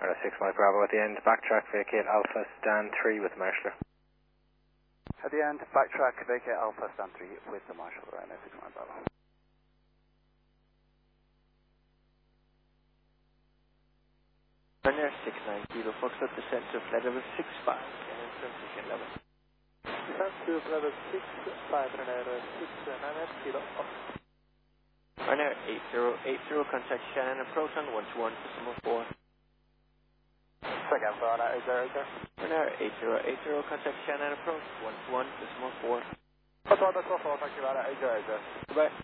6 Mike Bravo at the end, backtrack, vacate Alpha, stand 3 with the Marshaller. At the end, backtrack, vacate Alpha, stand 3 with the Marshall, right now 6 Mike Bravo. Ryanair 690, Foxtrot descent to flight level 65, and transition level. Descent to level 65, Ryanair 690, kilo off. Ryanair 8080, contact Shannon approach on 121.4. Second, Ryanair 8080. Ryanair 8080, contact Shannon approach 121.4. 121.4, thank you, Ryanair 8080. Goodbye.